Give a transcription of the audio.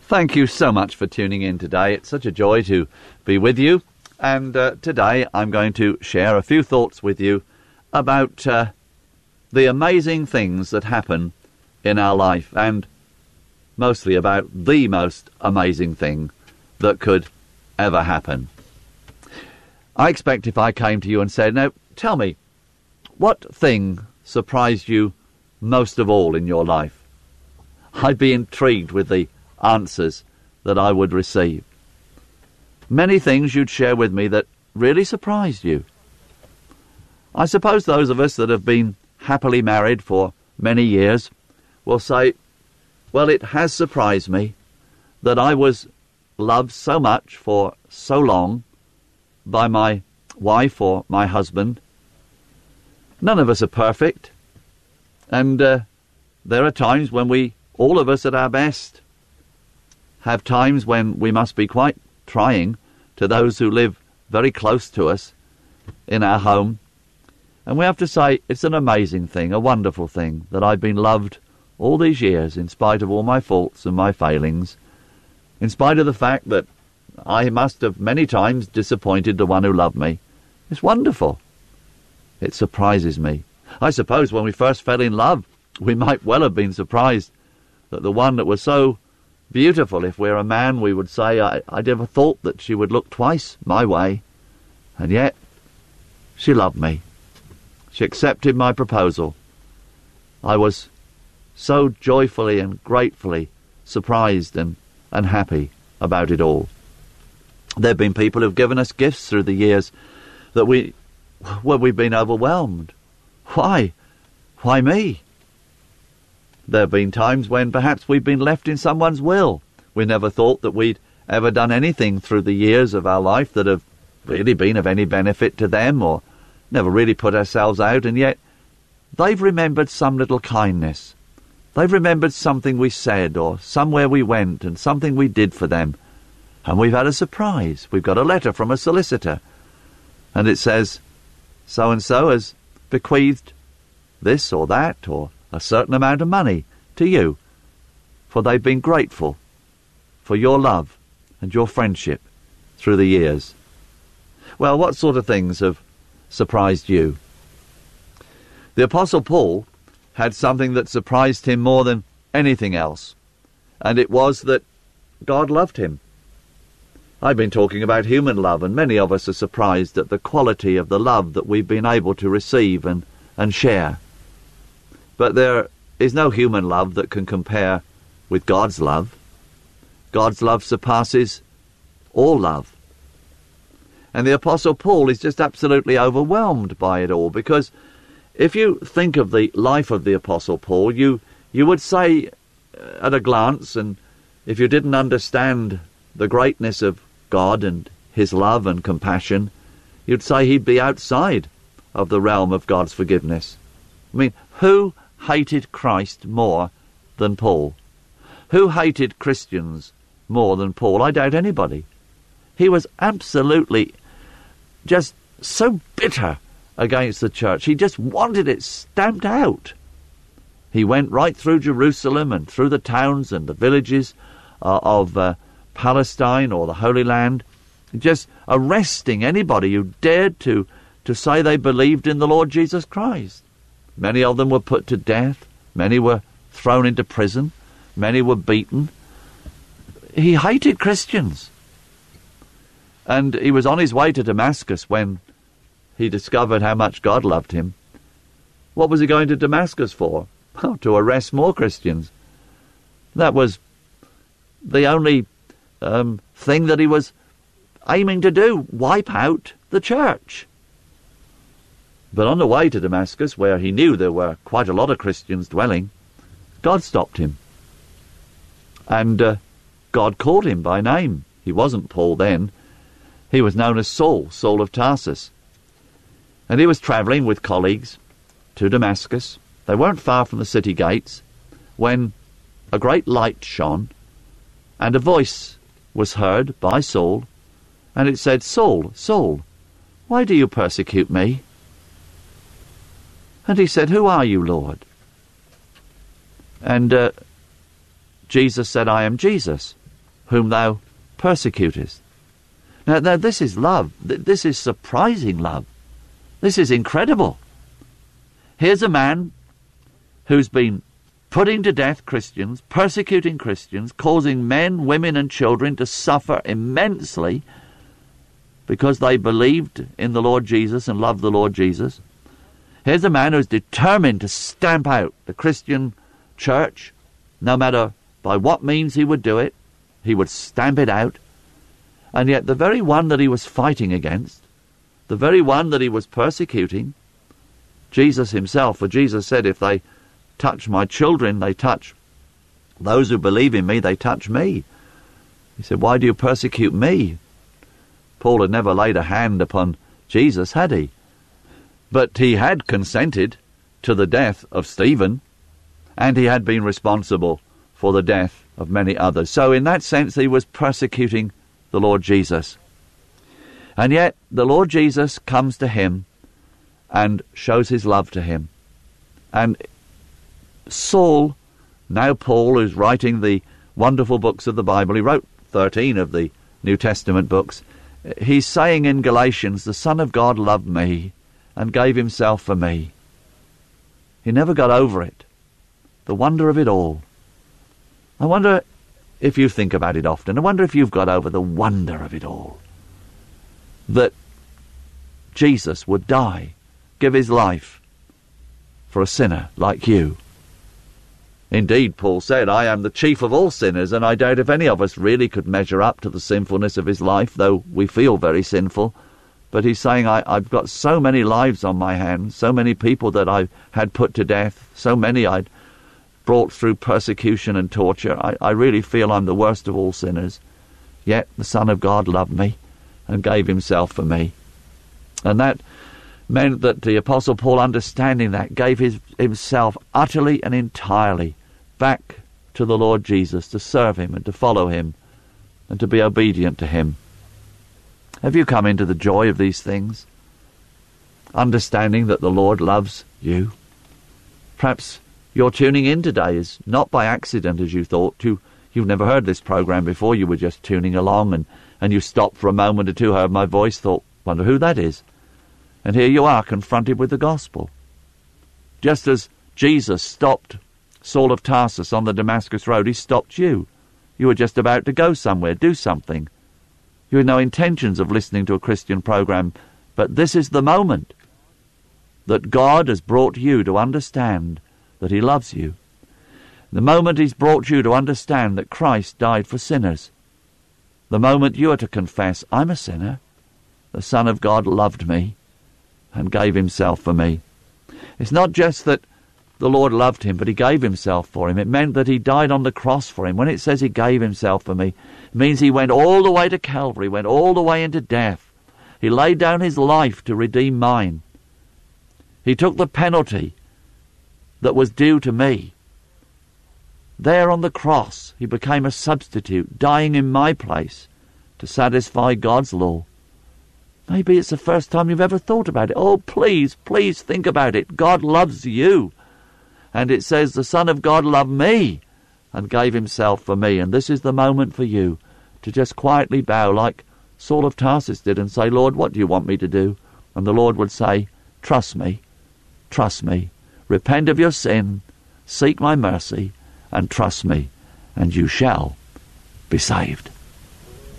Thank you so much for tuning in today. It's such a joy to be with you. And today I'm going to share a few thoughts with you about the amazing things that happen in our life, and mostly about the most amazing thing that could ever happen. I expect if I came to you and said, now tell me, what thing surprised you most of all in your life? I'd be intrigued with the answers that I would receive. Many things you'd share with me that really surprised you. I suppose those of us that have been happily married for many years will say, well, it has surprised me that I was loved so much for so long by my wife or my husband. None of us are perfect, and there are times when we, all of us at our best, have times when we must be quite trying to those who live very close to us in our home. And we have to say it's an amazing thing, a wonderful thing, that I've been loved all these years in spite of all my faults and my failings, in spite of the fact that I must have many times disappointed the one who loved me. It's wonderful. It surprises me. I suppose when we first fell in love, we might well have been surprised that the one that was so beautiful, if we're a man, we would say, I never thought that she would look twice my way. And yet, she loved me. She accepted my proposal. I was so joyfully and gratefully surprised and happy about it all. There have been people who've given us gifts through the years that we've been overwhelmed. Why? Why me? There have been times when perhaps we've been left in someone's will. We never thought that we'd ever done anything through the years of our life that have really been of any benefit to them, or never really put ourselves out, and yet they've remembered some little kindness. They've remembered something we said, or somewhere we went, and something we did for them. And we've had a surprise. We've got a letter from a solicitor, and it says, so-and-so has bequeathed this or that, or a certain amount of money to you, for they've been grateful for your love and your friendship through the years. Well, what sort of things have surprised you? The Apostle Paul had something that surprised him more than anything else, and it was that God loved him. I've been talking about human love, and many of us are surprised at the quality of the love that we've been able to receive and share. But there is no human love that can compare with God's love. God's love surpasses all love. And the Apostle Paul is just absolutely overwhelmed by it all, because if you think of the life of the Apostle Paul, you would say at a glance, and if you didn't understand the greatness of God and his love and compassion, you'd say he'd be outside of the realm of God's forgiveness. I mean, who hated Christ more than Paul? Who hated Christians more than Paul? I doubt anybody. He was absolutely just so bitter against the church. He just wanted it stamped out. He went right through Jerusalem and through the towns and the villages of Palestine or the Holy Land, just arresting anybody who dared to say they believed in the Lord Jesus Christ. Many of them were put to death. Many were thrown into prison. Many were beaten. He hated Christians. And he was on his way to Damascus when he discovered how much God loved him. What was he going to Damascus for? Oh, to arrest more Christians. That was the only thing that he was aiming to do, wipe out the church. But on the way to Damascus, where he knew there were quite a lot of Christians dwelling, God stopped him. And God called him by name. He wasn't Paul then. He was known as Saul, Saul of Tarsus. And he was travelling with colleagues to Damascus. They weren't far from the city gates when a great light shone, and a voice was heard by Saul, and it said, "Saul, Saul, why do you persecute me?" And he said, "Who are you, Lord?" And Jesus said, "I am Jesus, whom thou persecutest. Now this is love. This is surprising love. This is incredible. Here's a man who's been putting to death Christians, persecuting Christians, causing men, women and children to suffer immensely because they believed in the Lord Jesus and loved the Lord Jesus. Here's a man who's determined to stamp out the Christian church, no matter by what means he would do it. He would stamp it out. And yet the very one that he was fighting against, the very one that he was persecuting, Jesus himself, for Jesus said, if they touch my children, they touch those who believe in me, they touch me. He said, why do you persecute me? Paul had never laid a hand upon Jesus, had he? But he had consented to the death of Stephen, and he had been responsible for the death of many others. So in that sense, he was persecuting the Lord Jesus. And yet the Lord Jesus comes to him and shows his love to him. And Saul, now Paul, who's writing the wonderful books of the Bible, he wrote 13 of the New Testament books, he's saying in Galatians, the Son of God loved me and gave himself for me. He never got over it. The wonder of it all. I wonder if you think about it often. I wonder if you've got over the wonder of it all. That Jesus would die, give his life for a sinner like you. Indeed, Paul said, I am the chief of all sinners, and I doubt if any of us really could measure up to the sinfulness of his life, though we feel very sinful. But he's saying, I've got so many lives on my hands, so many people that I had put to death, so many I'd brought through persecution and torture. I really feel I'm the worst of all sinners. Yet the Son of God loved me and gave himself for me. And that meant that the Apostle Paul, understanding that, gave himself utterly and entirely back to the Lord Jesus to serve him and to follow him and to be obedient to him. Have you come into the joy of these things? Understanding that the Lord loves you? Perhaps your tuning in today is not by accident, as you thought. You've never heard this program before. You were just tuning along and you stopped for a moment or two, heard my voice, thought, wonder who that is. And here you are, confronted with the gospel. Just as Jesus stopped Saul of Tarsus on the Damascus road, he stopped you. You were just about to go somewhere, do something. You had no intentions of listening to a Christian program, but this is the moment that God has brought you to understand that he loves you. The moment he's brought you to understand that Christ died for sinners. The moment you are to confess, I'm a sinner. The Son of God loved me and gave himself for me. It's not just that the Lord loved him, but he gave himself for him. It meant that he died on the cross for him. When it says he gave himself for me, it means he went all the way to Calvary, went all the way into death. He laid down his life to redeem mine. He took the penalty that was due to me. There on the cross, he became a substitute, dying in my place to satisfy God's law. Maybe it's the first time you've ever thought about it. Oh, please, please think about it. God loves you. And it says the Son of God loved me and gave himself for me. And this is the moment for you to just quietly bow like Saul of Tarsus did and say, Lord, what do you want me to do? And the Lord would say, trust me, repent of your sin, seek my mercy, and trust me, and you shall be saved.